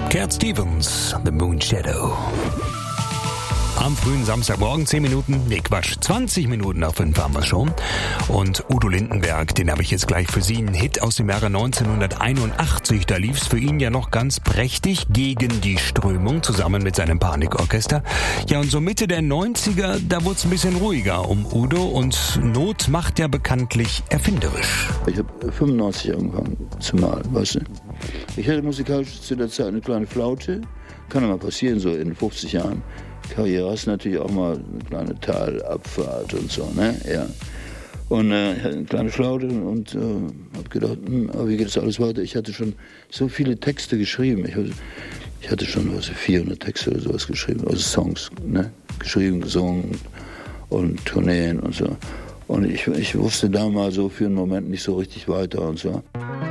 Cat Stevens, The Moon Shadow. Am frühen Samstagmorgen 20 Minuten nach 5 haben wir schon. Und Udo Lindenberg, den habe ich jetzt gleich für Sie, einen Hit aus dem Jahre 1981. Da lief's für ihn ja noch ganz prächtig gegen die Strömung, zusammen mit seinem Panikorchester. Ja, und so Mitte der 90er, da wurde es ein bisschen ruhiger um Udo und Not macht ja bekanntlich erfinderisch. Ich habe 95 angefangen zu malen, weißt du. Ich hatte musikalisch zu der Zeit eine kleine Flaute. Kann ja mal passieren, so in 50 Jahren. Karriere hast natürlich auch mal eine kleine Talabfahrt und so, ne? Ja. Und ich hatte eine kleine Flaute und habe gedacht, aber wie geht das alles weiter? Ich hatte schon so viele Texte geschrieben. Ich hatte schon 400 Texte oder sowas geschrieben, also Songs, ne? Geschrieben, gesungen und Tourneen und so. Und ich wusste da mal so für einen Moment nicht so richtig weiter und so.